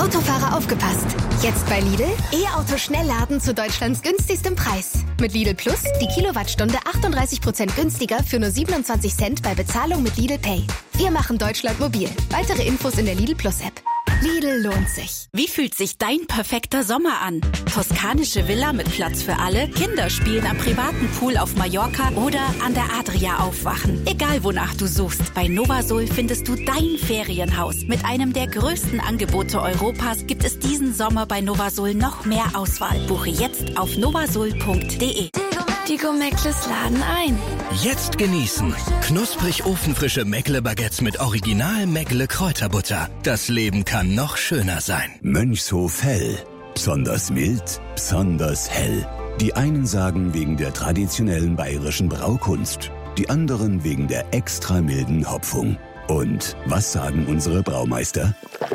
Autofahrer aufgepasst. Jetzt bei Lidl E-Auto Schnellladen zu Deutschlands günstigstem Preis. Mit Lidl Plus die Kilowattstunde 38% günstiger für nur 27 Cent bei Bezahlung mit Lidl Pay. Wir machen Deutschland mobil. Weitere Infos in der Lidl Plus App. Lidl lohnt sich. Wie fühlt sich dein perfekter Sommer an? Toskanische Villa mit Platz für alle, Kinder spielen am privaten Pool auf Mallorca oder an der Adria aufwachen. Egal wonach du suchst, bei Novasol findest du dein Ferienhaus. Mit einem der größten Angebote Europas gibt es diesen Sommer bei Novasol noch mehr Auswahl. Buche jetzt auf novasol.de. Die Go-Meckles laden ein. Jetzt genießen. Knusprig ofenfrische Meckle-Baguettes mit Original Meckle-Kräuterbutter. Das Leben kann noch schöner sein. Mönchshof Hell. Besonders mild, besonders hell. Die einen sagen wegen der traditionellen bayerischen Braukunst. Die anderen wegen der extra milden Hopfung. Und was sagen unsere Braumeister?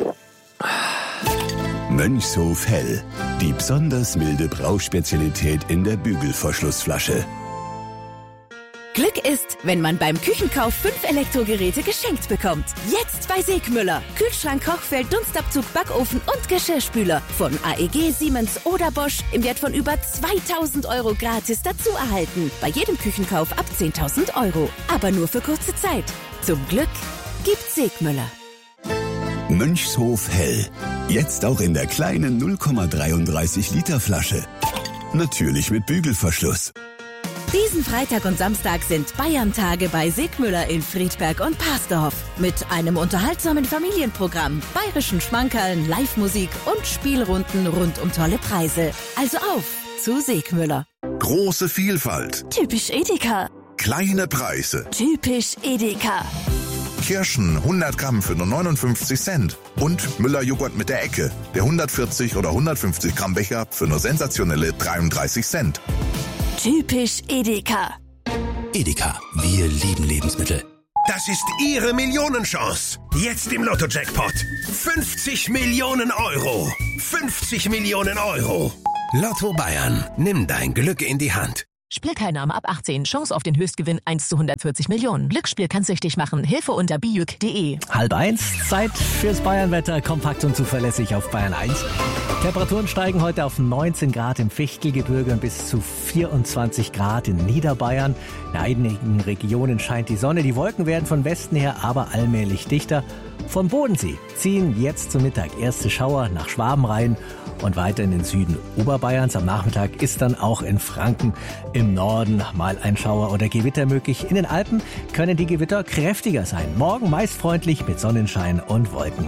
Mönchshof Hell. Die besonders milde Brauspezialität in der Bügelverschlussflasche. Glück ist, wenn man beim Küchenkauf 5 Elektrogeräte geschenkt bekommt. Jetzt bei Segmüller. Kühlschrank, Kochfeld, Dunstabzug, Backofen und Geschirrspüler. Von AEG, Siemens oder Bosch im Wert von über 2.000 € gratis dazu erhalten. Bei jedem Küchenkauf ab 10.000 €. Aber nur für kurze Zeit. Zum Glück gibt's Segmüller. Mönchshof Hell. Jetzt auch in der kleinen 0,33 Liter Flasche. Natürlich mit Bügelverschluss. Diesen Freitag und Samstag sind Bayern-Tage bei Segmüller in Friedberg und Parsdorf. Mit einem unterhaltsamen Familienprogramm, bayerischen Schmankerln, Live-Musik und Spielrunden rund um tolle Preise. Also auf zu Segmüller. Große Vielfalt. Typisch Edeka. Kleine Preise. Typisch Edeka. Kirschen 100 Gramm für nur 59 Cent. Und Müller-Joghurt mit der Ecke. Der 140 oder 150 Gramm Becher für nur sensationelle 33 Cent. Typisch Edeka. Edeka, wir lieben Lebensmittel. Das ist Ihre Millionenchance. Jetzt im Lotto-Jackpot. 50 Millionen €. 50 Millionen €. Lotto Bayern. Nimm dein Glück in die Hand. Spielteilnahme ab 18. Chance auf den Höchstgewinn 1 zu 140 Millionen. Glücksspiel kann süchtig machen. Hilfe unter biüc.de. 12:30. Zeit fürs Bayernwetter. Kompakt und zuverlässig auf Bayern 1. Temperaturen steigen heute auf 19 Grad im Fichtelgebirge und bis zu 24 Grad in Niederbayern. In einigen Regionen scheint die Sonne. Die Wolken werden von Westen her aber allmählich dichter. Vom Bodensee ziehen jetzt zum Mittag erste Schauer nach Schwaben rein und weiter in den Süden Oberbayerns. Am Nachmittag ist dann auch in Franken im Norden mal ein Schauer oder Gewitter möglich. In den Alpen können die Gewitter kräftiger sein. Morgen meist freundlich mit Sonnenschein und Wolken.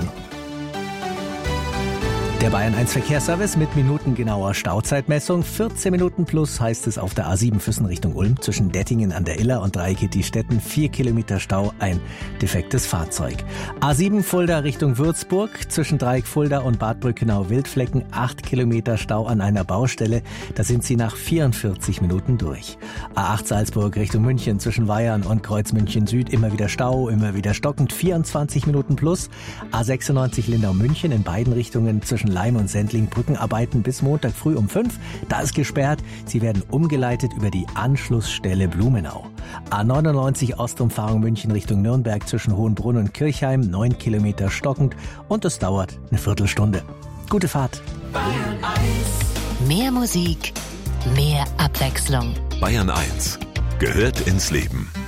Der Bayern 1 Verkehrsservice mit minutengenauer Stauzeitmessung. 14 Minuten plus heißt es auf der A7 Füssen Richtung Ulm zwischen Dettingen an der Iller und Dreieckig-Stetten. 4 Kilometer Stau, ein defektes Fahrzeug. A7 Fulda Richtung Würzburg zwischen Dreieck Fulda und Bad Brückenau-Wildflecken. 8 Kilometer Stau an einer Baustelle. Da sind sie nach 44 Minuten durch. A8 Salzburg Richtung München zwischen Weyern und Kreuz München Süd. Immer wieder Stau, immer wieder stockend. 24 Minuten plus. A96 Lindau-München in beiden Richtungen zwischen Leim und Sendling Brückenarbeiten bis Montag früh um 5. Da ist gesperrt. Sie werden umgeleitet über die Anschlussstelle Blumenau. A99 Ostumfahrung München Richtung Nürnberg zwischen Hohenbrunn und Kirchheim. 9 Kilometer stockend und es dauert eine Viertelstunde. Gute Fahrt. Bayern 1. Mehr Musik, mehr Abwechslung. Bayern 1 gehört ins Leben.